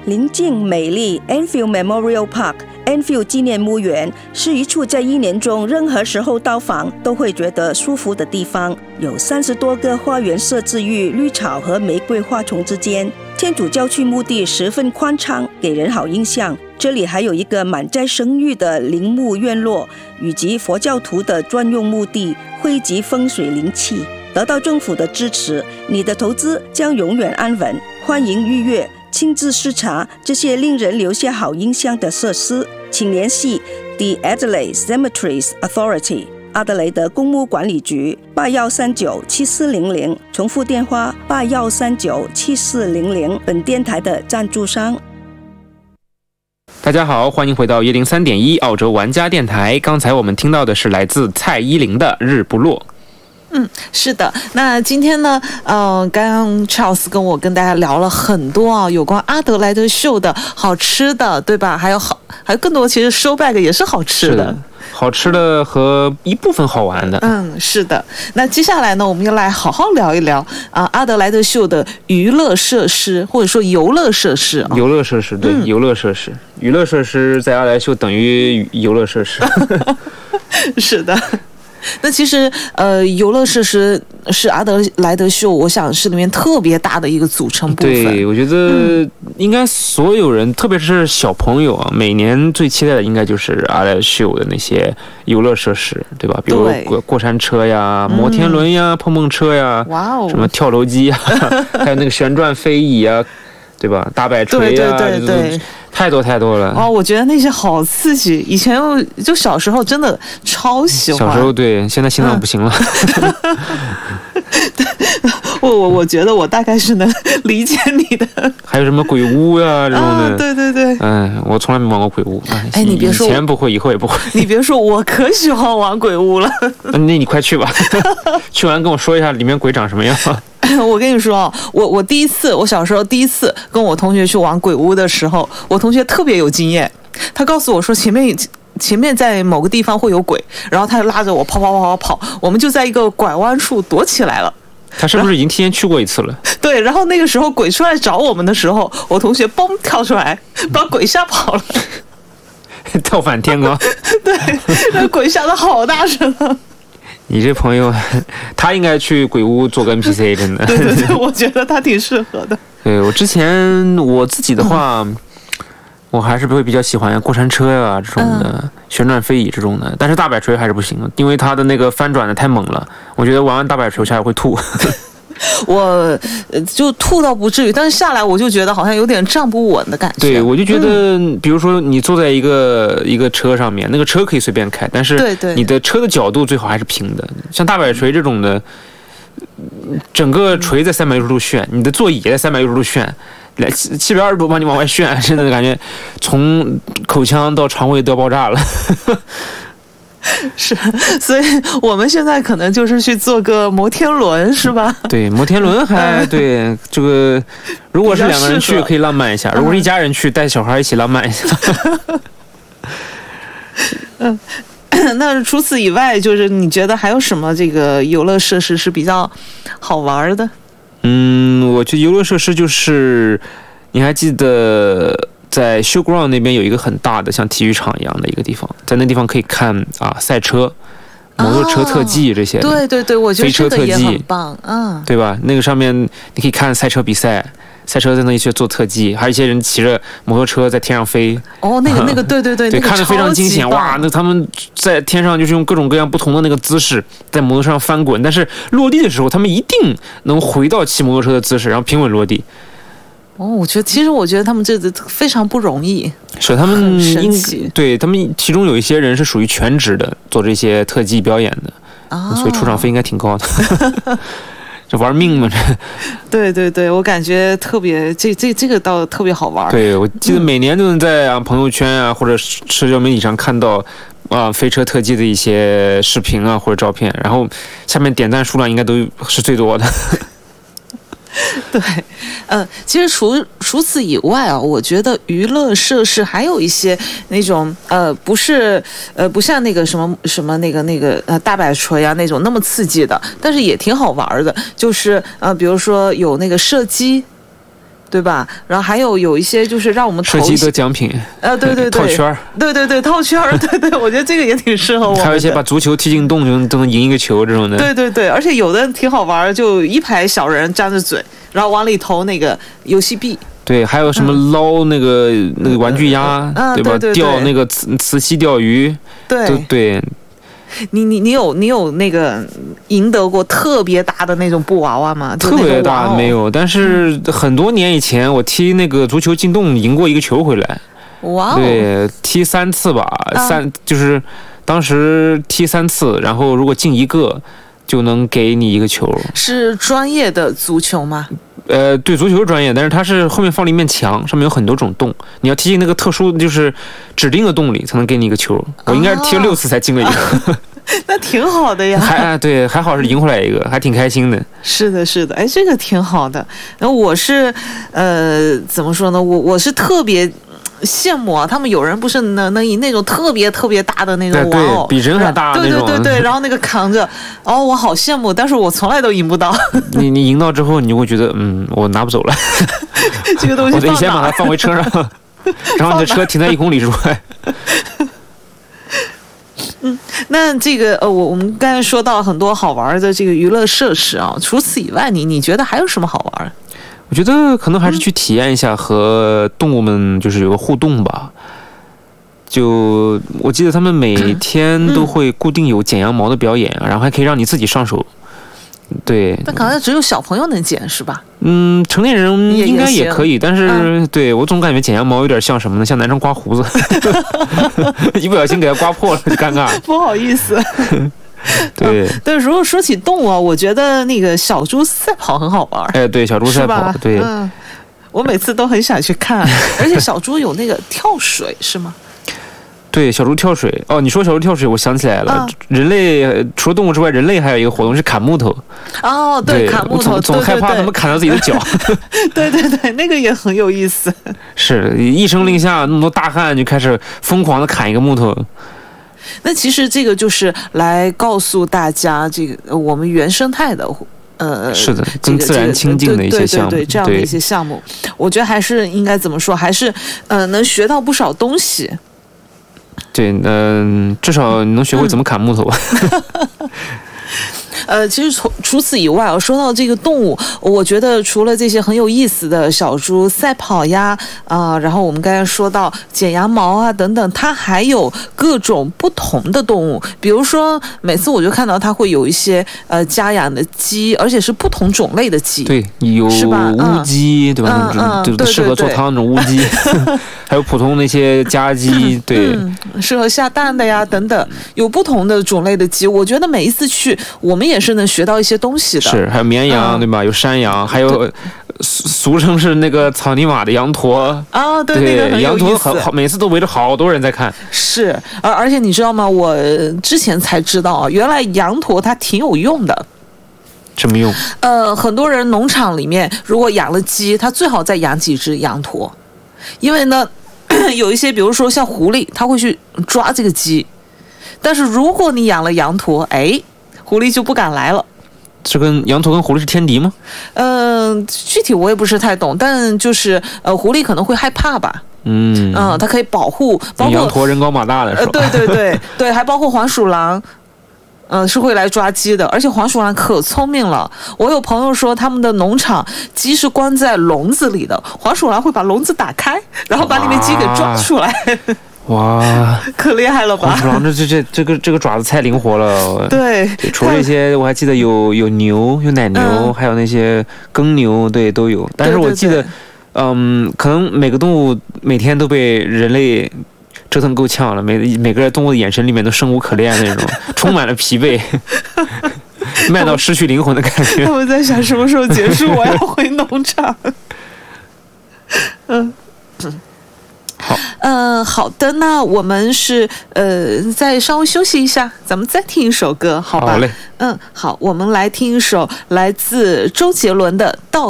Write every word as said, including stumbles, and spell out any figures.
宁静美丽 Enfield Memorial Park Enfield 纪念墓园是一处在一年中任何时候到访都会觉得舒服的地方，有三十多个花园设置于绿草和玫瑰花丛之间。天主教区墓地十分宽敞，给人好印象。这里还有一个满载生育的陵墓院落，以及佛教徒的专用墓地，汇集风水灵气。得到政府的支持，你的投资将永远安稳。欢迎预约，亲自视察这些令人留下好印象的设施，请联系 The Adelaide Cemeteries Authority 阿德雷德公墓管理局八一三九七四零零，重复电话八一三九七四零零。本电台的赞助商。 大家好，欢迎回到一零三点一澳洲玩家电台。刚才我们听到的是来自蔡依林的《日不落》。 嗯，是的。那今天呢，呃，刚刚 Charles 跟我跟大家聊了很多啊，有关阿德莱德秀的好吃的，对吧？还有好，还有更多，其实 showbag 也是好吃的。 是好吃的和一部分好玩的。 嗯，是的。那接下来呢，我们就来好好聊一聊啊、呃，阿德莱德秀的娱乐设施或者说游乐设施、啊。 游乐设施，对，嗯、游乐设施，娱乐设施在阿德莱德秀等于游乐设施。 是的。那其实，呃，游乐设施是阿德莱德秀，我想是里面特别大的一个组成部分。 对，我觉得应该所有人，嗯、特别是小朋友啊，每年最期待的应该就是阿德莱德秀的那些游乐设施，对吧？比如过过山车呀、摩天轮呀、嗯、碰碰车呀， 哇哦， 什么跳楼机呀，还有那个旋转飞椅啊，对吧？大摆锤呀， 对对对对。 太多太多了哦！我觉得那些好刺激，以前就小时候真的超喜欢。 小时候对，现在心脏不行了。嗯、 我我我觉得我大概是能理解你的。 还有什么鬼屋呀、啊、这种的、 啊，对对对。 嗯，我从来没玩过鬼屋。 哎，你别说， 以前不会，以后也不会。 你别说，我可喜欢玩鬼屋了。 那你快去吧，去完跟我说一下里面鬼长什么样。 我跟你说，我我第一次，我小时候第一次跟我同学去玩鬼屋的时候，我同学特别有经验，他告诉我说前面前面在某个地方会有鬼，然后他拉着我跑跑跑跑跑，我们就在一个拐弯处躲起来了。 他是不是已经提前去过一次了？ 对，然后那个时候鬼出来找我们的时候，我同学嘣跳出来，把鬼吓跑了， 跳反天罡。 对，那鬼吓得好大声啊！ 你这朋友，他应该去鬼屋做个 N P C， 真的。 对对对，我觉得他挺适合的。 对，我之前我自己的话，嗯、我还是会比较喜欢过山车呀、啊、这种的、嗯、旋转飞椅这种的，但是大摆锤还是不行，因为它的那个翻转的太猛了，我觉得玩完大摆锤下来会吐。 我就吐倒不至于，但是下来我就觉得好像有点站不稳的感觉。 对，我就觉得，嗯、比如说你坐在一个一个车上面，那个车可以随便开，但是你的车的角度最好还是平的。像大摆锤这种的，整个锤在三百六十度旋，你的座椅也在三百六十度旋，来七百二十度把你往外旋，真的感觉从口腔到肠胃都要爆炸了。 是，所以我们现在可能就是去做个摩天轮，是吧？对， 摩天轮还对这个，如果是两个人去可以浪漫一下，如果是一家人去带小孩一起浪漫一下。 嗯，那除此以外，就是你觉得还有什么这个游乐设施是比较好玩的？ 嗯，我觉得游乐设施就是，你还记得？在 Showground 那边有一个很大的像体育场一样的一个地方，在那地方可以看啊赛车、摩托车特技这些、 哦。对对对，我觉得这个也很棒，嗯， 对吧？那个上面你可以看赛车比赛，赛车在那里去做特技，还有一些人骑着摩托车在天上飞。 哦，那个那个，对对对， 对， 那个看得非常惊险哇！那他们在天上就是用各种各样不同的那个姿势在摩托车上翻滚，但是落地的时候，他们一定能回到骑摩托车的姿势，然后平稳落地。 哦，我觉得其实我觉得他们这个非常不容易， 是他们神奇，对他们其中有一些人是属于全职的做这些特技表演的，哦、所以出场费应该挺高的。这玩命嘛，这。 对对对，我感觉特别，这这这个倒特别好玩。 对，我记得每年都能在啊朋友圈啊或者社交媒体上看到啊飞车特技的一些视频啊或者照片，然后下面点赞数量应该都是最多的。 对，呃，其实除除此以外啊，我觉得娱乐设施还有一些那种呃，不是呃，不像那个什么什么那个那个呃大摆锤啊那种那么刺激的，但是也挺好玩的。就是呃，比如说有那个射击， 对吧？然后还有有一些就是让我们射击的奖品， 呃，对对对， 套圈儿， 对对对，套圈儿，对对，我觉得这个也挺适合我们的。 还有一些把足球踢进洞就都能赢一个球这种的。 对对对，而且有的挺好玩，就一排小人张着嘴，然后往里投那个游戏币。 对，还有什么捞那个、嗯、那个玩具鸭， 嗯、 对吧？ 对对对， 钓那个磁磁吸钓鱼， 对对对。 你你你有你有那个赢得过特别大的那种布娃娃吗？ 特别大没有，但是很多年以前我踢那个足球进洞赢过一个球回来。 哇、哦！ 对，踢三次吧，啊、三就是当时踢三次，然后如果进一个就能给你一个球。 是专业的足球吗？ 呃，对，足球是专业，但是它是后面放了一面墙，上面有很多种洞，你要踢进那个特殊就是指定的洞里才能给你一个球。我应该是踢了六次才进了一个。啊那挺好的呀， 还对，还好是赢回来一个，还挺开心的。 是的，是的，哎，这个挺好的。然后我是，呃，怎么说呢？我我是特别羡慕啊，他们有人不是能能赢那种特别特别大的那种玩偶， 比人还大那种，对对对对，然后那个扛着，哦，我好羡慕，但是我从来都赢不到。 你你赢到之后，你就会觉得，嗯，我拿不走了， 这个东西我得先把它放回车上，然后你的车停在一公里之外。 嗯，那这个呃，我我们刚才说到很多好玩的这个娱乐设施啊，除此以外，你你觉得还有什么好玩？ 我觉得可能还是去体验一下和动物们就是有个互动吧。就我记得他们每天都会固定有剪羊毛的表演，然后还可以让你自己上手。对， 但可能只有小朋友能剪是吧？ 嗯，成年人应该也可以，但是、嗯、对我总感觉剪羊毛有点像什么呢？像男生刮胡子，一不小心给他刮破了就尴尬。 不好意思。 对、 嗯，但是如果说起动物啊，我觉得那个小猪赛跑很好玩。 哎，对，小猪赛跑，对， 嗯，我每次都很想去看，而且小猪有那个跳水是吗？ 对，小猪跳水哦，你说小猪跳水，我想起来了，嗯、人类除了动物之外，人类还有一个活动是砍木头。 哦，对，砍木头， 总总害怕他们砍到自己的脚。 对对对，那个也很有意思。 是一声令下，那么多大汉就开始疯狂的砍一个木头。 那其实这个就是来告诉大家，这个我们原生态的。呃， 是的，跟自然亲近的一些项目， 对对对，这样的一些项目，我觉得还是应该怎么说，还是呃能学到不少东西。 对，嗯、呃，至少你能学会怎么砍木头。 嗯呃，其实除除此以外，我说到这个动物，我觉得除了这些很有意思的小猪赛跑呀，啊、呃，然后我们刚才说到剪羊毛啊等等，它还有各种不同的动物，比如说每次我就看到它会有一些呃家养的鸡，而且是不同种类的鸡， 对，有乌鸡，对吧？ 嗯嗯， 就适合做汤那种乌鸡，还有普通那些家鸡，对、 嗯，适合下蛋的呀等等，有不同的种类的鸡，我觉得每一次去我们也是能学到一些东西的。 是，还有绵羊、嗯、对吧？有山羊，还有俗称是那个草泥马的羊驼啊，对， 对， 那个很有意思， 羊驼好好，每次都围着好多人在看。 是，而而且你知道吗？我之前才知道啊，原来羊驼它挺有用的。 什么用？ 呃，很多人农场里面如果养了鸡，他最好再养几只羊驼，因为呢，有一些比如说像狐狸，它会去抓这个鸡，但是如果你养了羊驼，哎。狐狸就不敢来了。 这跟羊驼跟狐狸是天敌吗？ 嗯、呃，具体我也不是太懂，但就是呃，狐狸可能会害怕吧。 嗯嗯、呃，它可以保护，包括羊驼人高马大的是吧？ 呃，对对对对，还包括黄鼠狼。呃，是会来抓鸡的，而且黄鼠狼可聪明了。我有朋友说，他们的农场鸡是关在笼子里的，黄鼠狼会把笼子打开，然后把里面鸡给抓出来。 哇， 可厉害了吧！ 黄鼠狼这这这这个这个爪子太灵活了。 对， 除了这些，我还记得有有牛，有奶牛，嗯、还有那些耕牛，对，都有。但是我记得， 对对对嗯，可能每个动物每天都被人类折腾够呛了，每每个动物的眼神里面都生无可恋那种，充满了疲惫，慢到失去灵魂的感觉。 我在想什么时候结束，我要回农场。嗯。 好， 嗯、呃，好的，那我们是呃，再稍微休息一下，咱们再听一首歌，好吧？ 好嘞， 嗯，好，我们来听一首来自周杰伦的《到》。